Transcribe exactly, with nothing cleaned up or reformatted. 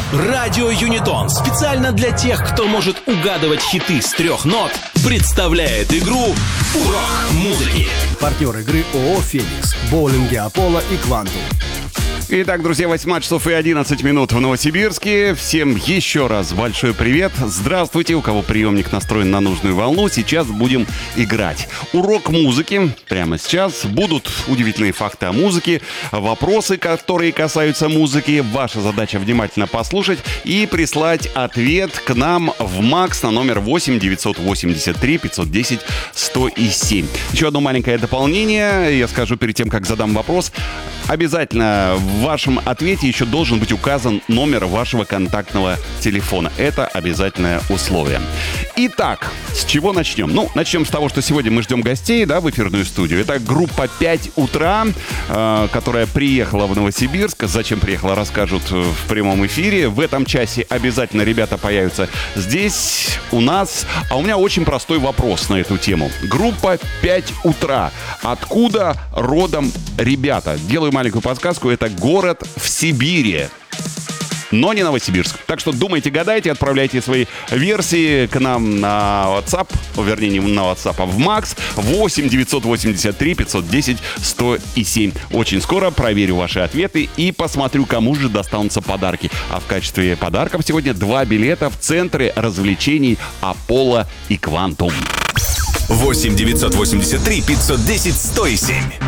Радио Юнитон специально для тех, кто может угадывать хиты с трех нот, представляет игру «Урок музыки». Партнер игры ООО «Феникс», боулинги «Аполло» и «Квантум». Итак, друзья, восемнадцать часов и одиннадцать минут в Новосибирске. Всем еще раз большой привет. Здравствуйте, у кого приемник настроен на нужную волну. Сейчас будем играть. Урок музыки. Прямо сейчас будут удивительные факты о музыке, вопросы, которые касаются музыки. Ваша задача внимательно послушать и прислать ответ к нам в МАКС на номер восемь девятьсот восемьдесят три пятьсот десять сто семь. Еще одно маленькое дополнение. Я скажу перед тем, как задам вопрос. Обязательно в вашем ответе еще должен быть указан номер вашего контактного телефона. Это обязательное условие. Итак, с чего начнем? Ну, начнем с того, что сегодня мы ждем гостей, да, в эфирную студию. Это группа «пять утра», э, которая приехала в Новосибирск. Зачем приехала, расскажут в прямом эфире. В этом часе обязательно ребята появятся здесь, у нас. А у меня очень простой вопрос на эту тему. Группа «пять утра». Откуда родом ребята? Делаю маленькую подсказку. Это город в Сибири, но не Новосибирск. Так что думайте, гадайте, отправляйте свои версии к нам на WhatsApp, вернее, не на WhatsApp, а в МАКС восемь девятьсот восемьдесят три пятьсот десять сто семь. Очень скоро проверю ваши ответы и посмотрю, кому же достанутся подарки. А в качестве подарков сегодня два билета в центры развлечений «Аполло» и «Квантум». восемь девятьсот восемьдесят три пятьсот десять сто семь.